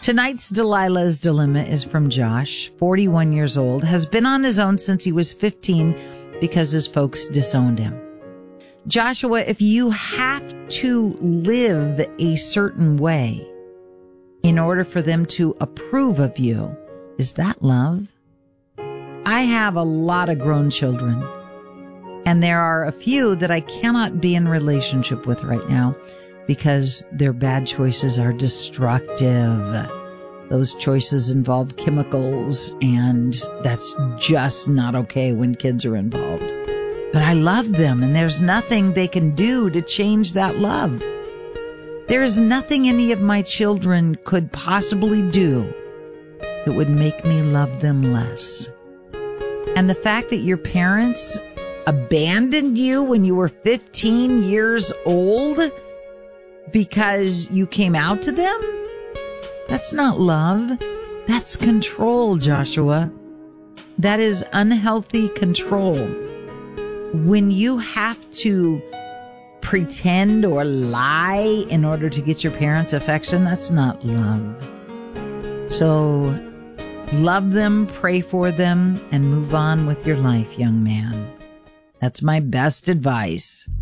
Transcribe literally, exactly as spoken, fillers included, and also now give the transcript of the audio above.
Tonight's Delilah's Dilemma is from Josh, forty-one years old, has been on his own since he was fifteen because his folks disowned him. Joshua, if you have to live a certain way in order for them to approve of you, is that love? I have a lot of grown children, and there are a few that I cannot be in relationship with right now because their bad choices are destructive. Those choices involve chemicals, and that's just not okay when kids are involved. But I love them, and there's nothing they can do to change that love. There is nothing any of my children could possibly do that would make me love them less. And the fact that your parents abandoned you when you were fifteen years old because you came out to them, that's not love. That's control, Joshua. That is unhealthy control. When you have to pretend or lie in order to get your parents' affection, that's not love. So love them, pray for them, and move on with your life, young man. That's my best advice.